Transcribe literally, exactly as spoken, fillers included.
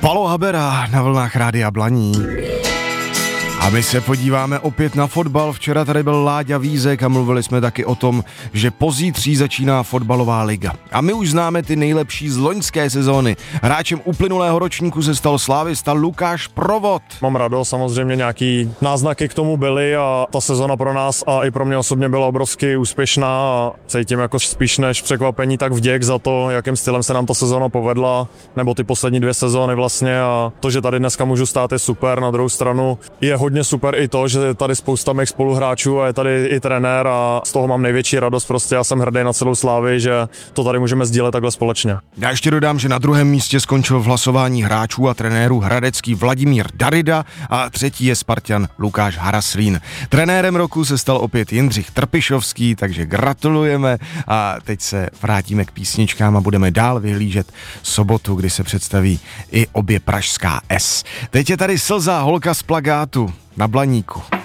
Palo Habera na vlnách Rádia Blaník. A my se podíváme opět na fotbal. Včera tady byl Láďa Vízek a mluvili jsme taky o tom, že pozítří začíná fotbalová liga. A my už známe ty nejlepší z loňské sezóny. Hráčem uplynulého ročníku se stal slávista Lukáš Provod. Mám radost, samozřejmě nějaký náznaky k tomu byly a ta sezona pro nás a i pro mě osobně byla obrovsky úspěšná a cítím jako spíš než překvapení, tak vděk za to, jakým stylem se nám ta sezona povedla, nebo ty poslední dvě sezóny vlastně, a to, že tady dneska můžu stát, je super. Na druhou stranu je hodně super i to, že je tady spousta mých spoluhráčů a je tady i trenér a z toho mám největší radost, prostě já jsem hrdý na celou Slávy, že to tady můžeme sdílet takhle společně. Já ještě dodám, že na druhém místě skončil v hlasování hráčů a trenérů hradecký Vladimír Darida a třetí je Spartan Lukáš Haraslín. Trenérem roku se stal opět Jindřich Trpišovský, takže gratulujeme a teď se vrátíme k písničkám a budeme dál vyhlížet sobotu, kdy se představí i obě pražská S. Teď je tady Slza, holka z plagátu na Blaníku.